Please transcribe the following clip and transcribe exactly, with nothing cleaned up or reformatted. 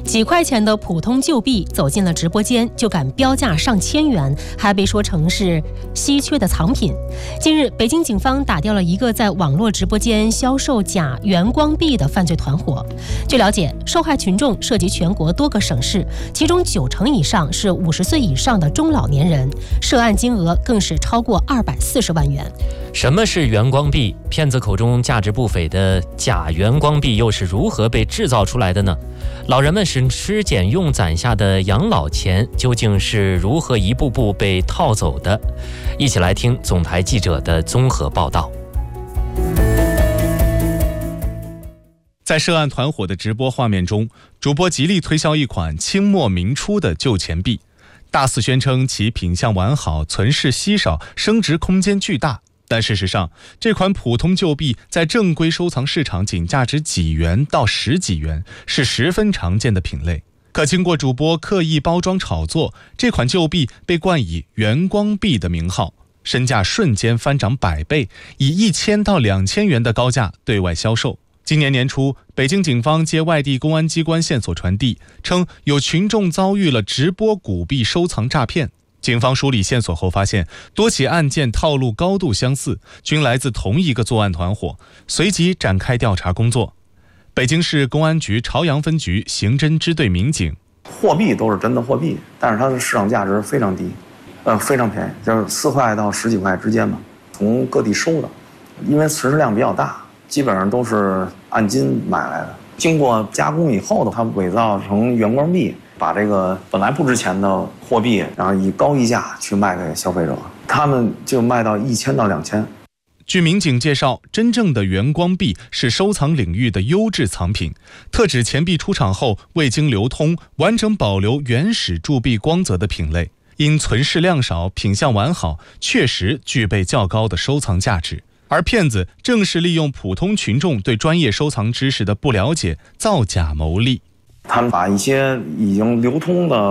几块钱的普通旧币走进了直播间就敢标价上千元，还被说成是稀缺的藏品。近日，北京警方打掉了一个在网络直播间销售假元光币的犯罪团伙。据了解，受害群众涉及全国多个省市，其中九成以上是五十岁以上的中老年人，涉案金额更是超过二百四十万元。 什么是元光币？骗子口中价值不菲的假元光币又是如何被制造出来的呢？老人们省吃俭用攒下的养老钱究竟是如何一步步被套走的？一起来听总台记者的综合报道。 在涉案团伙的直播画面中，主播极力推销一款清末明初的旧钱币，大肆宣称其品相完好、存世稀少、升值空间巨大。但事实上，这款普通旧币在正规收藏市场仅价值几元到十几元，是十分常见的品类。可经过主播刻意包装炒作，这款旧币被冠以元光币的名号，身价瞬间翻涨百倍，以一千到两千元的高价对外销售。今年年初，北京警方接外地公安机关线索传递，称有群众遭遇了直播古币收藏诈骗。警方梳理线索后发现，多起案件套路高度相似，均来自同一个作案团伙，随即展开调查工作。北京市公安局朝阳分局刑侦支队民警： 货币都是真的货币，但是它的市场价值非常低，呃，非常便宜，就是四块到十几块之间吧。从各地收的，因为存世量比较大，基本上都是按斤买来的。经过加工以后的，它伪造成元光币，把这个本来不值钱的货币，然后以高溢价去卖给消费者，他们就卖到一千到两千。 据民警介绍，真正的元光币是收藏领域的优质藏品，特指钱币出厂后未经流通、完整保留原始铸币光泽的品类，因存世量少、品相完好，确实具备较高的收藏价值。而骗子正是利用普通群众对专业收藏知识的不了解，造假牟利。 他们把一些已经流通的